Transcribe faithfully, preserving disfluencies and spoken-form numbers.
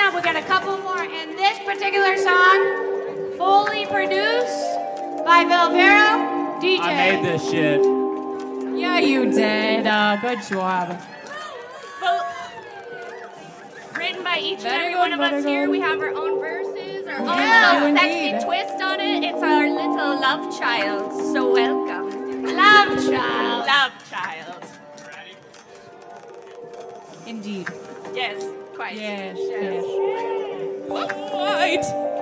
up. We got a couple more. And this particular song, fully produced by Velvero D J. I made this shit. Yeah, you did. Uh, good job. Written by each and Very every good, one of us very here. good. We have our own verses, our own Yeah, little indeed. sexy twist on it. It's our little love child. So welcome. Love Child. Love child. Indeed. Yes, quite. Yes, yes. All right.